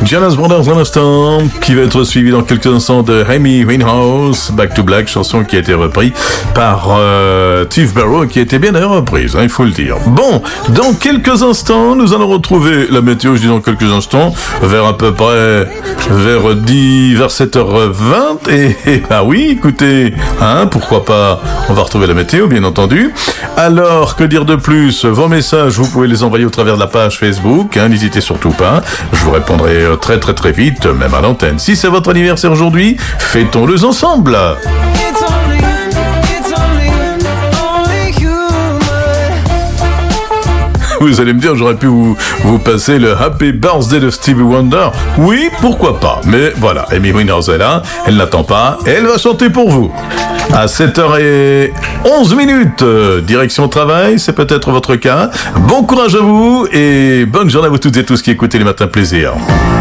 Jonas Brothers un instant, qui va être suivi dans quelques instants de Amy Winehouse, Back to Black, chanson qui a été reprise par Steve Barrow, qui était bien d'ailleurs reprise, il faut le dire. Bon, dans quelques instants, nous allons retrouver la météo, je dis dans quelques instants, vers à peu près, vers 7h20, et bah oui, écoutez, pourquoi pas, on va retrouver la météo, bien entendu. Alors, que dire de plus? Vos messages, vous pouvez les envoyer au travers de la page Facebook, n'hésitez surtout pas, je vous répondrai très très très vite, même à l'antenne. Si c'est votre anniversaire aujourd'hui, fêtons-le ensemble. Vous allez me dire, j'aurais pu vous passer le Happy Birthday de Stevie Wonder. Oui, pourquoi pas. Mais voilà, Amy Winehouse est là, elle n'attend pas, et elle va chanter pour vous. À 7h11, direction travail, c'est peut-être votre cas. Bon courage à vous, et bonne journée à vous toutes et tous qui écoutez les matins plaisir.